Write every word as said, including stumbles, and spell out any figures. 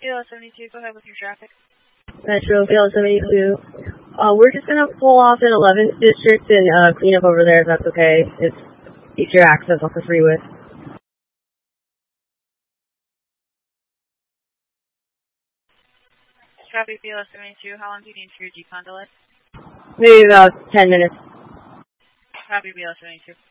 B L S seventy-two, go ahead with your traffic. Metro B L S seventy-two. Uh, we're just gonna pull off in eleventh District and uh, clean up over there if that's okay. It's easier access off the freeway. Copy B L S seventy-two, how long do you need for your decon delay? Maybe about ten minutes. Copy B L S seventy-two.